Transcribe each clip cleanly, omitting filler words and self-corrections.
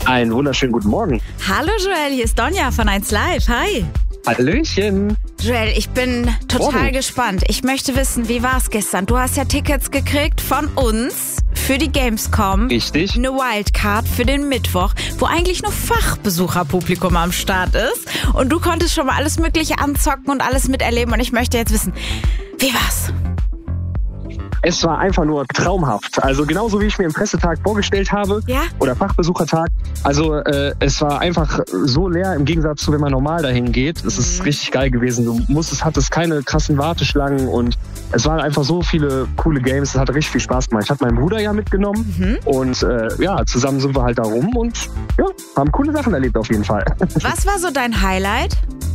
Einen wunderschönen guten Morgen. Hallo Joel, hier ist Donja von 1 Live. Hi. Hallöchen. Joel, ich bin total gespannt. Ich möchte wissen, wie war es gestern? Du hast ja Tickets gekriegt von uns für die Gamescom. Richtig. Eine Wildcard für den Mittwoch, wo eigentlich nur Fachbesucherpublikum am Start ist. Und du konntest schon mal alles Mögliche anzocken und alles miterleben. Und ich möchte jetzt wissen, wie war's? Es war einfach nur traumhaft. Also genauso wie ich mir im Pressetag vorgestellt habe. Ja? Oder Fachbesuchertag. Also es war einfach so leer im Gegensatz zu, wenn man normal dahin geht. Es ist richtig geil gewesen. Du hattest keine krassen Warteschlangen und es waren einfach so viele coole Games. Es hat richtig viel Spaß gemacht. Ich hatte meinen Bruder ja mitgenommen und zusammen sind wir halt da rum und ja, haben coole Sachen erlebt auf jeden Fall. Was war so dein Highlight?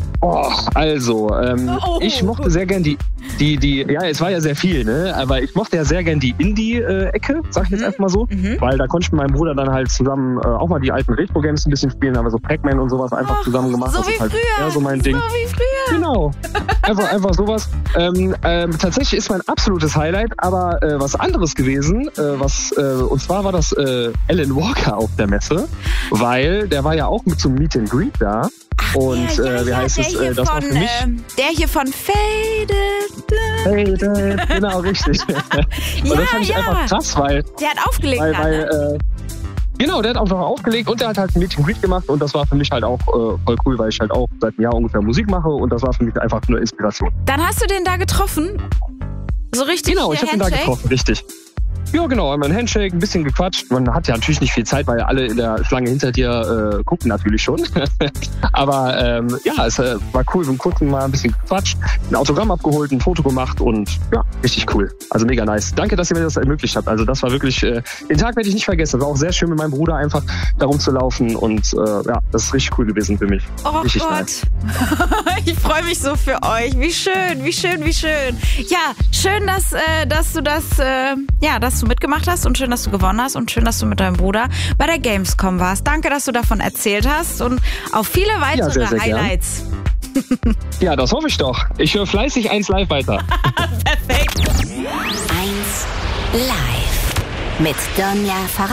Ich mochte sehr gern es war ja sehr viel, ne? Aber ich mochte ja sehr gern die Indie-Ecke, sag ich jetzt einfach mal so. Weil da konnte ich mit meinem Bruder dann halt zusammen auch mal die alten Retro-Games ein bisschen spielen, aber so Pac-Man und sowas einfach zusammen gemacht. So das wie ist halt früher. eher so mein Ding. So wie früher. Genau. Einfach sowas. Tatsächlich ist mein absolutes Highlight, aber was anderes gewesen, und zwar war das Alan Walker auf der Messe, weil der war ja auch mit zum Meet and Greet da. Und das war für mich... Der hier von Faded. Genau, richtig. Und das fand ich einfach krass, weil... Der hat aufgelegt. Genau, der hat auch noch aufgelegt und der hat halt ein Meet and Greet gemacht und das war für mich halt auch voll cool, weil ich halt auch seit einem Jahr ungefähr Musik mache und das war für mich einfach nur Inspiration. Dann hast du den da getroffen? So richtig? Genau, ich habe ihn da getroffen, richtig. Ja, genau, einmal ein Handshake, ein bisschen gequatscht. Man hat ja natürlich nicht viel Zeit, weil alle in der Schlange hinter dir gucken natürlich schon. Aber es war cool. Wir haben kurz mal ein bisschen gequatscht, ein Autogramm abgeholt, ein Foto gemacht und ja, richtig cool. Also mega nice. Danke, dass ihr mir das ermöglicht habt. Also das war wirklich, den Tag werde ich nicht vergessen. Das war auch sehr schön mit meinem Bruder einfach da rumzulaufen und das ist richtig cool gewesen für mich. Oh richtig Gott. Nice. Ich freue mich so für euch. Wie schön, wie schön, wie schön. Ja, schön, dass du mitgemacht hast und schön, dass du gewonnen hast und schön, dass du mit deinem Bruder bei der Gamescom warst. Danke, dass du davon erzählt hast und auf viele weitere sehr, sehr Highlights. Ja, das hoffe ich doch. Ich höre fleißig 1 Live weiter. Perfekt. 1 Live mit Donja Farah.